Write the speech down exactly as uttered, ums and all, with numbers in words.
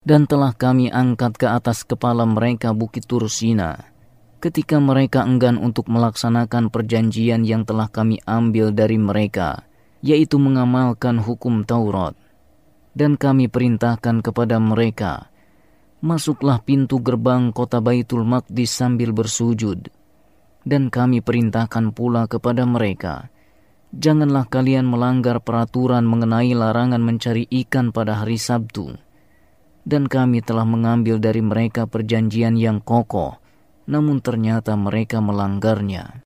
Dan telah kami angkat ke atas kepala mereka bukit Tursina, ketika mereka enggan untuk melaksanakan perjanjian yang telah kami ambil dari mereka, yaitu mengamalkan hukum Taurat. Dan kami perintahkan kepada mereka, masuklah pintu gerbang kota Baitul Maqdis sambil bersujud. Dan kami perintahkan pula kepada mereka, janganlah kalian melanggar peraturan mengenai larangan mencari ikan pada hari Sabtu. Dan kami telah mengambil dari mereka perjanjian yang kokoh, namun ternyata mereka melanggarnya.